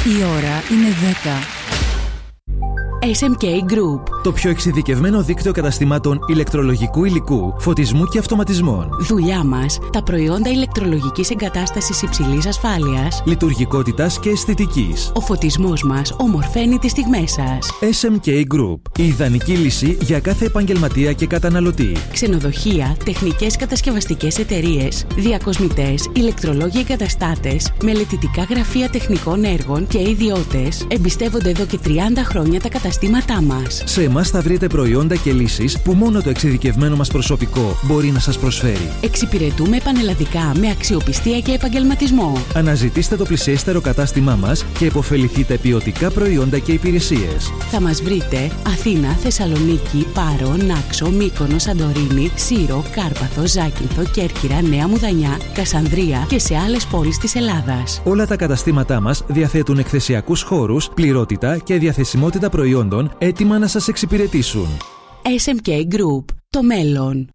Η ώρα είναι 10. SMK Group. Το πιο εξειδικευμένο δίκτυο καταστημάτων ηλεκτρολογικού υλικού, φωτισμού και αυτοματισμών. Δουλειά μας, τα προϊόντα ηλεκτρολογικής εγκατάστασης υψηλής ασφάλειας, λειτουργικότητας και αισθητικής. Ο φωτισμός μας ομορφαίνει τις στιγμές σας. SMK Group. Η ιδανική λύση για κάθε επαγγελματία και καταναλωτή. Ξενοδοχεία, τεχνικές κατασκευαστικές εταιρείες, διακοσμητές, ηλεκτρολόγοι εγκαταστάτες, μελετητικά γραφεία τεχνικών έργων και ιδιώτες εμπιστεύονται εδώ και 30 χρόνια τα καταστήματά μας. Σε εμάς θα βρείτε προϊόντα και λύσεις που μόνο το εξειδικευμένο μας προσωπικό μπορεί να σας προσφέρει. Εξυπηρετούμε πανελλαδικά με αξιοπιστία και επαγγελματισμό. Αναζητήστε το πλησιέστερο κατάστημά μας και επωφεληθείτε ποιοτικά προϊόντα και υπηρεσίες. Θα μας βρείτε Αθήνα, Θεσσαλονίκη, Πάρο, Νάξο, Μύκονο, Σαντορίνη, Σύρο, Κάρπαθο, Ζάκυνθο, Κέρκυρα, Νέα Μουδανιά, Κασανδρία και σε άλλες πόλεις της Ελλάδας. Όλα τα καταστήματά μας διαθέτουν εκθεσιακούς χώρους, πληρότητα και διαθεσιμότητα προϊόντων έτοιμα να σας εξυπηρετήσουν. SMK Group. Το μέλλον.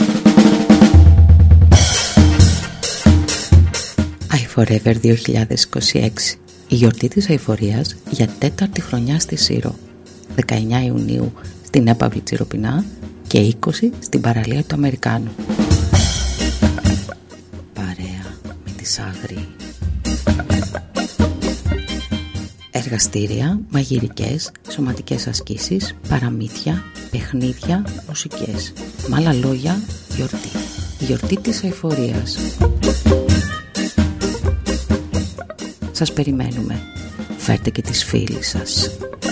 iForever 2026. Η γιορτή της αειφορίας για 4η χρονιά στη Σύρο. 19 Ιουνίου στην Έπαυλη Τσιροπινά και 20 στην παραλία του Αμερικάνου. Παρέα με τη Σάγρη. Εργαστήρια, μαγειρικές, σωματικές ασκήσεις, παραμύθια, παιχνίδια, μουσικές. Με άλλα λόγια, γιορτή. Η γιορτή της αειφορίας. Σας περιμένουμε. Φέρτε και τις φίλες σας.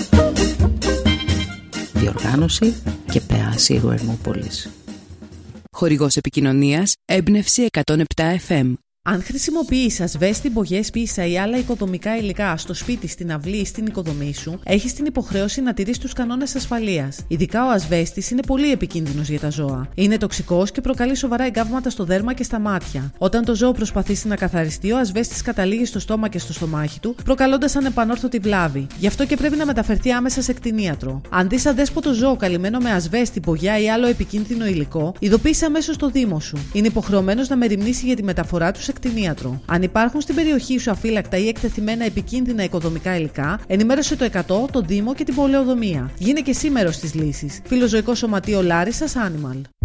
Διοργάνωση και ΠΑ Σύρου Ερμούπολης. Χορηγός επικοινωνίας Έμπνευση 107 FM. Αν χρησιμοποιείς ασβέστη, μπογιές, πίσα ή άλλα οικοδομικά υλικά στο σπίτι, στην αυλή ή στην οικοδομή σου, έχεις την υποχρέωση να τηρείς τους κανόνες ασφαλείας. Ειδικά ο ασβέστης είναι πολύ επικίνδυνος για τα ζώα. Είναι τοξικός και προκαλεί σοβαρά εγκάβματα στο δέρμα και στα μάτια. Όταν το ζώο προσπαθήσει να καθαριστεί, ο ασβέστης καταλήγει στο στόμα και στο στομάχι του, προκαλώντας ανεπανόρθωτη βλάβη. Γι' αυτό και πρέπει να μεταφερθεί άμεσα σε κτηνίατρο. Αν δεις αδέσποτο ζώο καλυμμένο με ασβέστη, μπογιά ή άλλο επικίνδυνο υλικό, ειδοποίησε αμέσως το Δήμο σου. Είναι υποχρεωμένος να μεριμνήσει για τη μεταφορά του σε κτηνίατρο. Αν υπάρχουν στην περιοχή σου αφύλακτα ή εκτεθειμένα επικίνδυνα οικοδομικά υλικά, ενημέρωσε το 100, το Δήμο και την πολεοδομία. Γίνε και σήμερος της λύσης. Φιλοζωικό Σωματείο Λάρισσας Animal.